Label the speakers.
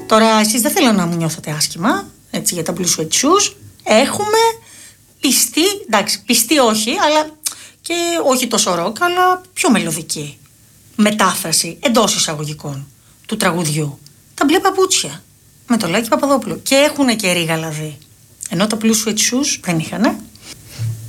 Speaker 1: Τώρα εσείς δεν θέλω να μου νιώθετε άσχημα, έτσι, για τα Blue Suede Shoes. Έχουμε πιστή, εντάξει, πιστή όχι, αλλά και όχι τόσο ροκ, αλλά πιο μελωδική μετάφραση εντός εισαγωγικών του τραγουδιού. Τα μπλε παπούτσια με το Λάκη Παπαδόπουλο. Και έχουν και ρίγα λαδί. Ενώ τα Blue Suede Shoes δεν είχανε.